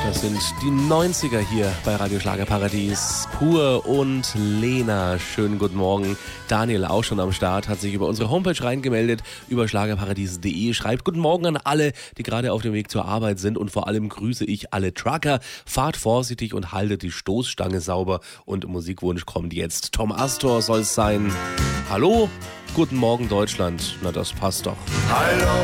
Das sind die 90er hier bei Radio Schlagerparadies. Pur und Lena. Schönen guten Morgen. Daniel auch schon am Start, hat sich über unsere Homepage reingemeldet, über schlagerparadies.de. Schreibt guten Morgen an alle, die gerade auf dem Weg zur Arbeit sind, und vor allem grüße ich alle Trucker. Fahrt vorsichtig und haltet die Stoßstange sauber. Und Musikwunsch kommt jetzt. Tom Astor soll es sein. Hallo, guten Morgen Deutschland. Na, das passt doch. Hallo.